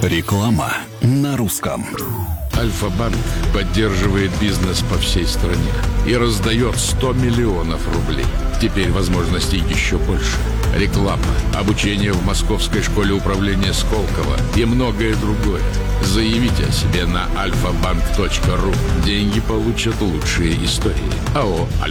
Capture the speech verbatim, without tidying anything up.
Реклама на русском. Альфа-банк поддерживает бизнес по всей стране и раздает сто миллионов рублей. Теперь возможностей еще больше. Реклама, обучение в Московской школе управления Сколково и многое другое. Заявите о себе на альфа банк точка ру. Деньги получат лучшие истории. АО